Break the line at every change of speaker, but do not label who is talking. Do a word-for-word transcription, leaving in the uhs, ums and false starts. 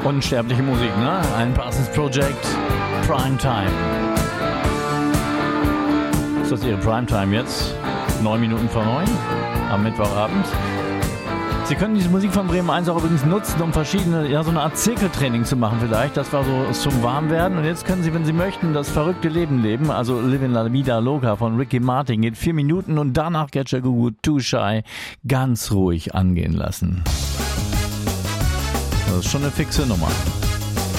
Unsterbliche Musik, ne? Ein Parsons Project, Primetime. Ist das Ihre Primetime jetzt? Neun Minuten vor neun am Mittwochabend. Sie können diese Musik von Bremen eins auch übrigens nutzen, um verschiedene, ja, so eine Art Zirkeltraining zu machen vielleicht. Das war so zum Warmwerden. Und jetzt können Sie, wenn Sie möchten, das verrückte Leben leben. Also Living La Vida Loca von Ricky Martin geht vier Minuten und danach Get Your Goo Too Shy ganz ruhig angehen lassen. Das ist schon eine fixe Nummer.